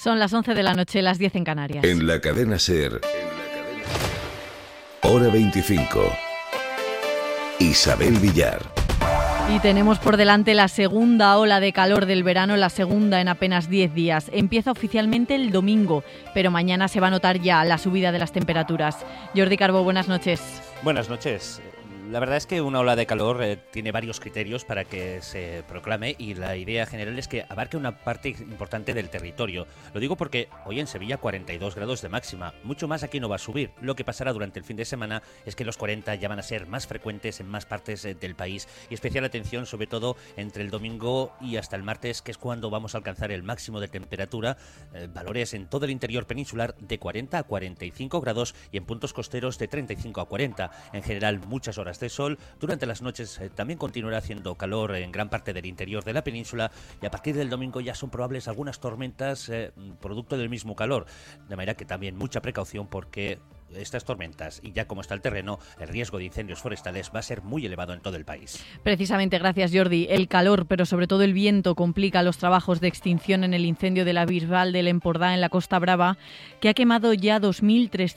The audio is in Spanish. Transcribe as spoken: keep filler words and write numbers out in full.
Son las once de la noche, las diez en Canarias. En la cadena SER, hora veinticinco. Isabel Villar. Y tenemos por delante la segunda ola de calor del verano, la segunda en apenas diez días. Empieza oficialmente el domingo, pero mañana se va a notar ya la subida de las temperaturas. Jordi Carbó, buenas noches. Buenas noches. La verdad es que una ola de calor eh, tiene varios criterios para que se proclame y la idea general es que abarque una parte importante del territorio. Lo digo porque hoy en Sevilla cuarenta y dos grados de máxima, mucho más aquí no va a subir. Lo que pasará durante el fin de semana es que los cuarenta ya van a ser más frecuentes en más partes eh, del país y especial atención sobre todo entre el domingo y hasta el martes, que es cuando vamos a alcanzar el máximo de temperatura, eh, valores en todo el interior peninsular de cuarenta a cuarenta y cinco grados y en puntos costeros de treinta y cinco a cuarenta. En general muchas horas de sol. Durante las noches eh, también continuará haciendo calor en gran parte del interior de la península y a partir del domingo ya son probables algunas tormentas eh, producto del mismo calor. De manera que también mucha precaución porque estas tormentas y ya como está el terreno, el riesgo de incendios forestales va a ser muy elevado en todo el país. Precisamente, gracias Jordi. El calor, pero sobre todo el viento, complica los trabajos de extinción en el incendio de la Bisbal del Empordà en la Costa Brava, que ha quemado ya dos mil trescientos